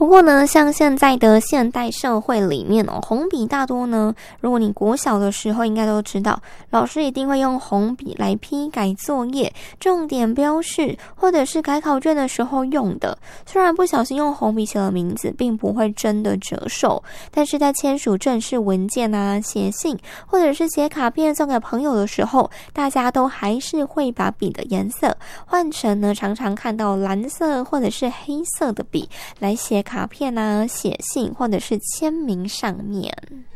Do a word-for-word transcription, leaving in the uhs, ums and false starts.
不过呢，像现在的现代社会里面哦，红笔大多呢，如果你国小的时候应该都知道，老师一定会用红笔来批改作业、重点标示，或者是改考卷的时候用的。虽然不小心用红笔写了名字，并不会真的折寿，但是在签署正式文件啊、写信，或者是写卡片送给朋友的时候，大家都还是会把笔的颜色换成呢，常常看到蓝色或者是黑色的笔来写卡片啊、写信或者是签名上面。